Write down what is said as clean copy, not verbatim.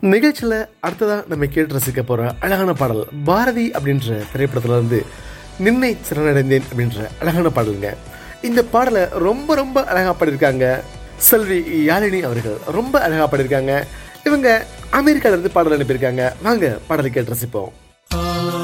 நிகழ்ச்சியில் அடுத்ததாக நம்ம கேட்டு ரசிக்க போகிற அழகான பாடல் பாரதி அப்படின்ற திரைப்படத்தில் இருந்து நின்னை சரணடைந்தேன் அப்படின்ற அழகான பாடலுங்க. இந்த பாடலை ரொம்ப ரொம்ப அழகாக பாடியிருக்காங்க செல்வி யாழினி அவர்கள். ரொம்ப அழகாக பாடியிருக்காங்க. இவங்க அமெரிக்காவிலேருந்து பாடல் அனுப்பியிருக்காங்க. வாங்க பாடலை கேட்டு ரசிப்போம்.